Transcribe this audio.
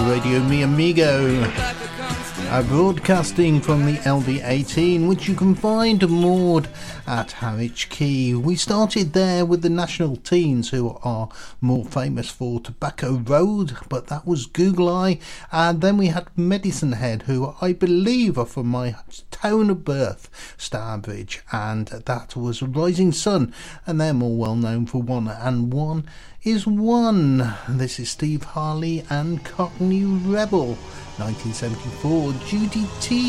Radio Mi Amigo, broadcasting from the LB18, which you can find moored at Harwich Quay. We started there with the National Teens, who are more famous for Tobacco Road, but that was Google Eye. And then we had Medicine Head, who I believe are from my town of birth, Starbridge, and that was Rising Sun, and they're more well known for One and One is One. This is Steve Harley and Cockney Rebel, 1974, Judy T.